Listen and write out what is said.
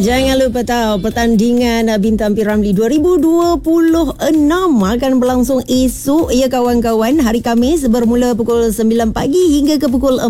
Jangan lupa tahu pertandingan Bintang P.Ramlee 2026 akan berlangsung esok ya kawan-kawan, hari Khamis bermula pukul 9 pagi hingga ke pukul